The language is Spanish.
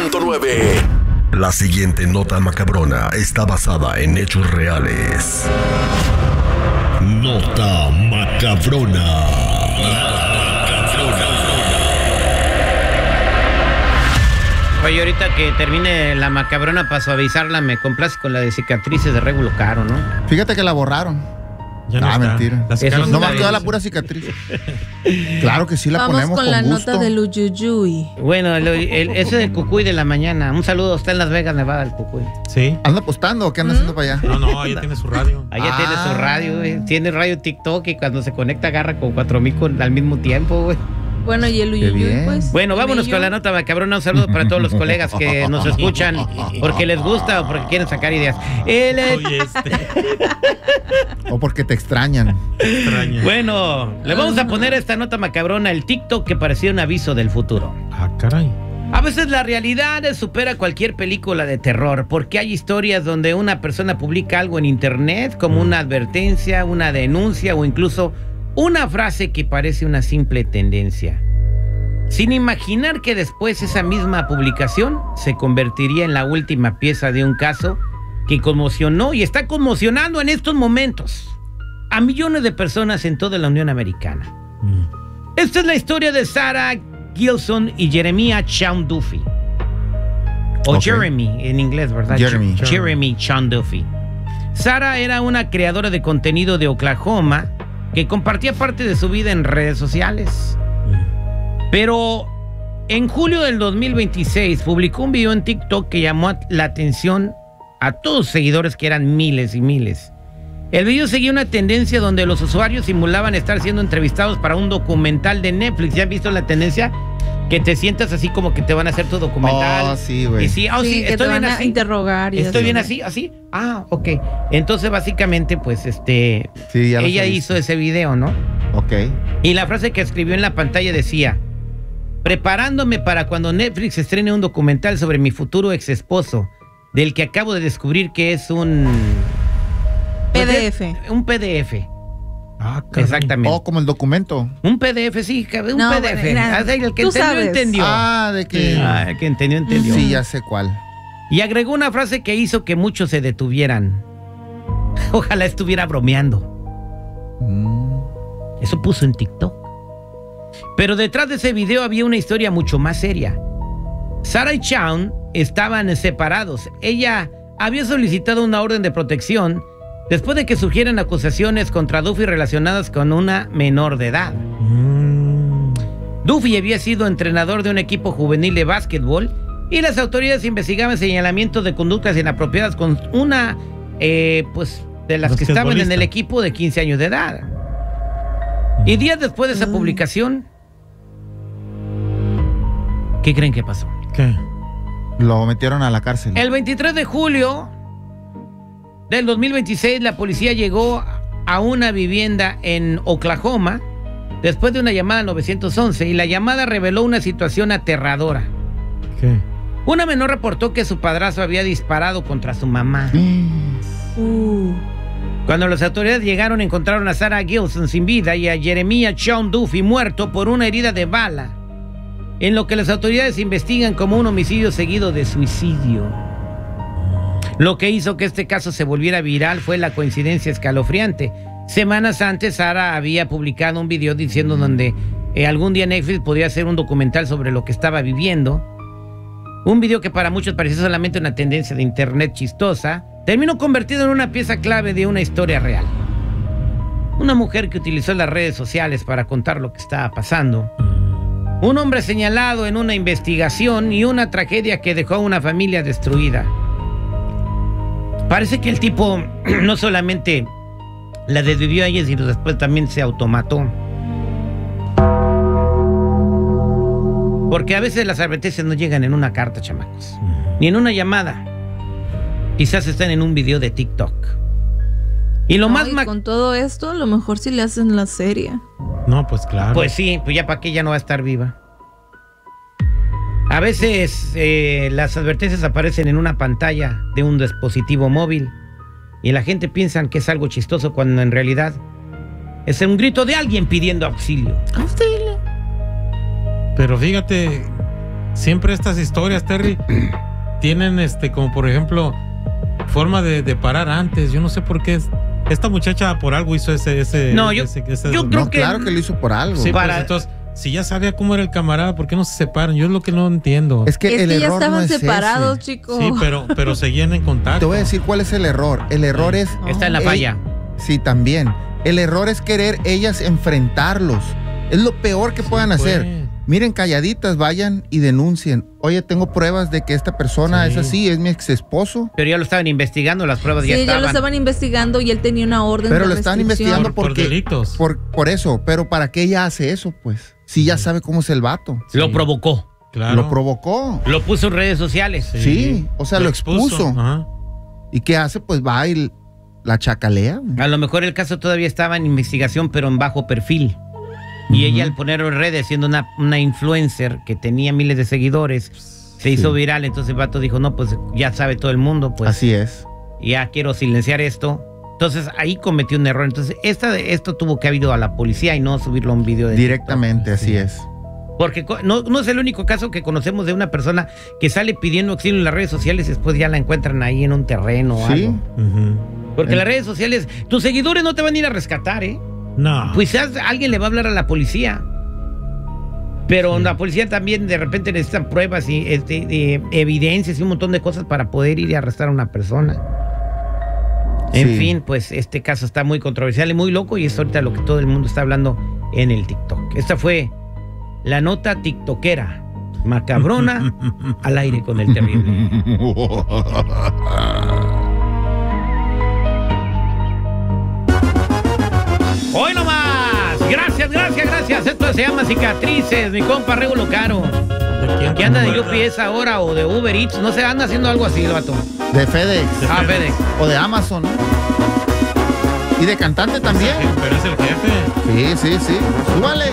104.9. La siguiente nota macabrona está basada en hechos reales. Nota macabrona. Oye, ahorita que termine la macabrona para suavizarla, me complace con la de cicatrices de Regulo Caro, ¿no? Fíjate que la borraron. Ya no está. Mentira. No más queda la pura cicatriz. Claro que sí la Vamos ponemos con la gusto. nota del Uyuyuy. Bueno, ese del Cucuy de la mañana. Un saludo, está en Las Vegas, Nevada, el Cucuy. Sí. ¿Anda apostando o qué anda haciendo para allá? No, allá tiene su radio. Allá tiene su radio, güey. Tiene radio TikTok y cuando se conecta agarra con 4,000 al mismo tiempo, güey. Bueno, y el Uyuyuy, pues. Bueno, vámonos con la nota macabrona. Un saludo para todos los colegas que nos escuchan porque les gusta o porque quieren sacar ideas. Oye, O porque te extrañan. Bueno, le vamos a poner esta nota macabrona, el TikTok que parecía un aviso del futuro. Ah, caray. A veces la realidad supera cualquier película de terror, porque hay historias donde una persona publica algo en internet como una advertencia, una denuncia o incluso una frase que parece una simple tendencia, sin imaginar que después esa misma publicación se convertiría en la última pieza de un caso que conmocionó y está conmocionando en estos momentos a millones de personas en toda la Unión Americana. Esta es la historia de Sarah Gilson y Jeremiah Sean Duffy. O Okay. Jeremy en inglés, ¿verdad? Jeremy Sean Duffy. Sarah era una creadora de contenido de Oklahoma que compartía parte de su vida en redes sociales. Pero en julio del 2026 publicó un video en TikTok que llamó la atención a todos sus seguidores, que eran miles y miles. El video seguía una tendencia donde los usuarios simulaban estar siendo entrevistados para un documental de Netflix. ¿Ya has visto la tendencia? Que te sientas así como que te van a hacer tu documental. Oh, sí, güey. Y sí, Sí, que estoy te bien van a así. interrogar y Estoy así. bien así. Ah, ok. Entonces, básicamente, pues, Sí, ya los ella he hizo visto. ese video, ¿no? Ok. Y la frase que escribió en la pantalla decía: preparándome para cuando Netflix estrene un documental sobre mi futuro ex esposo, del que acabo de descubrir que es un PDF. Un PDF. Ah, caray. Exactamente. Oh, como el documento. Un PDF, sí, un No, PDF. bueno, mira, Ah, el que tú entendió, sabes. entendió. De que... El que entendió. Sí, ya sé cuál. Y agregó una frase que hizo que muchos se detuvieran. Ojalá estuviera bromeando. Eso puso en TikTok. Pero detrás de ese video había una historia mucho más seria. Sarah y Sean estaban separados. Ella había solicitado una orden de protección después de que surgieran acusaciones contra Duffy relacionadas con una menor de edad. Duffy había sido entrenador de un equipo juvenil de básquetbol y las autoridades investigaban señalamientos de conductas inapropiadas con una, pues, de las que estaban en el equipo de 15 años de edad. Y días después de esa publicación, ¿qué creen que pasó? ¿Qué? Lo metieron a la cárcel. El 23 de julio del 2026, la policía llegó a una vivienda en Oklahoma después de una llamada al 911 y la llamada reveló una situación aterradora. ¿Qué? Una menor reportó que su padrastro había disparado contra su mamá. Cuando las autoridades llegaron, encontraron a Sarah Gilson sin vida y a Jeremiah Sean Duffy muerto por una herida de bala, en lo que las autoridades investigan como un homicidio seguido de suicidio. Lo que hizo que este caso se volviera viral fue la coincidencia escalofriante. Semanas antes, Sarah había publicado un video diciendo donde algún día Netflix podría hacer un documental sobre lo que estaba viviendo. Un video que para muchos parecía solamente una tendencia de internet chistosa, terminó convertido en una pieza clave de una historia real. Una mujer que utilizó las redes sociales para contar lo que estaba pasando. Un hombre señalado en una investigación y una tragedia que dejó a una familia destruida. Parece que el tipo no solamente la desvivió a ella, sino después también se automató. Porque a veces las advertencias no llegan en una carta, chamacos, ni en una llamada. Quizás están en un video de TikTok. Y lo más con todo esto, a lo mejor sí le hacen la serie. No, pues claro. Pues sí, pues ya para qué, ya no va a estar viva. A veces las advertencias aparecen en una pantalla de un dispositivo móvil y la gente piensa que es algo chistoso cuando en realidad es un grito de alguien pidiendo auxilio. Auxilio. Pero fíjate, siempre estas historias, Terry, tienen como por ejemplo, forma de parar antes. Yo no sé por qué esta muchacha por algo hizo ese. No, yo creo que. Claro que lo hizo por algo. Sí, pues entonces, si ya sabía cómo era el camarada, ¿por qué no se separan? Yo es lo que no entiendo. Es que el ya error estaban no es separados, ese. chicos. Sí, pero seguían en contacto. Te voy a decir cuál es el error. El error es. Está en la falla. Sí, también. El error es querer ellas enfrentarlos. Es lo peor que puedan hacer. Miren, calladitas, vayan y denuncien. Oye, tengo pruebas de que esta persona es así, es mi ex esposo. Pero ya lo estaban investigando, las pruebas ya Sí, estaban. ya lo estaban investigando y él tenía una orden Pero de lo están restricción. investigando por delitos. Por eso. Pero ¿para qué ella hace eso, pues? Si ya sabe cómo es el vato. Lo provocó. Claro. Lo provocó. Lo puso en redes sociales. Sí, o sea, lo expuso. Ajá. ¿Y qué hace? Pues va y la chacalea. A lo mejor el caso todavía estaba en investigación, pero en bajo perfil. Y ella, al ponerlo en redes, siendo una influencer que tenía miles de seguidores, se hizo viral. Entonces el vato dijo, no, pues ya sabe todo el mundo, pues Así es. ya quiero silenciar esto. Entonces ahí cometió un error. Entonces esto tuvo que haber ido a la policía y no subirlo a un video de Directamente, así es. Porque no es el único caso que conocemos de una persona que sale pidiendo auxilio en las redes sociales y después ya la encuentran ahí en un terreno o Sí. algo. Ujú. Porque las redes sociales, tus seguidores no te van a ir a rescatar, ¿eh? No. Pues alguien le va a hablar a la policía. Pero la policía también de repente necesitan pruebas y evidencias y un montón de cosas para poder ir y arrestar a una persona. En fin, pues este caso está muy controversial y muy loco y es ahorita lo que todo el mundo está hablando en el TikTok. Esta fue la nota tiktokera macabrona al aire con el terrible. ¡Hoy nomás! Gracias. Esto se llama Cicatrices, mi compa Regulo Caro. ¿Qué anda de UPS ahora o de Uber Eats? No sé, anda haciendo algo así el vato. De FedEx. FedEx. O de Amazon. Y de cantante también. Pero es el jefe. Sí. Súbale.